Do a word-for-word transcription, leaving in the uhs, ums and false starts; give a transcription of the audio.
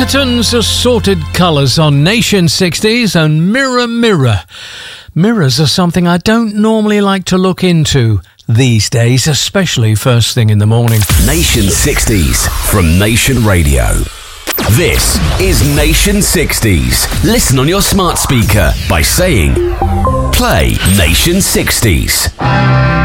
Pinkerton's Assorted Colours on Nation sixties and Mirror Mirror. Mirrors are something I don't normally like to look into these days, especially first thing in the morning. Nation sixties from Nation Radio. This is Nation sixties. Listen on your smart speaker by saying, play Nation sixties.